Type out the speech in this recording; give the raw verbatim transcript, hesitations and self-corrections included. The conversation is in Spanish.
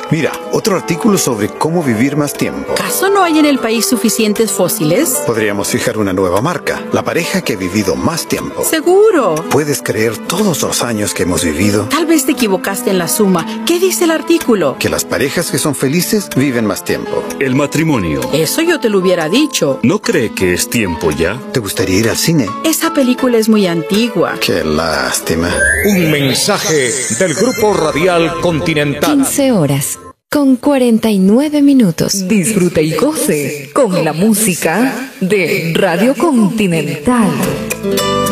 Mira, otro artículo sobre cómo vivir más tiempo. ¿Acaso no hay en el país suficientes fósiles? Podríamos fijar una nueva marca, la pareja que ha vivido más tiempo. ¡Seguro! ¿Puedes creer todos los años que hemos vivido? Tal vez te equivocaste en la suma. ¿Qué dice el artículo? Que las parejas que son felices viven más tiempo. El matrimonio. Eso yo te lo hubiera dicho. ¿No cree que es tiempo ya? ¿Te gustaría ir al cine? Esa película es muy antigua. Qué lástima. Un mensaje del Grupo Radial Continental. quince horas con cuarenta y nueve minutos. Disfrute y goce con la música de Radio Continental.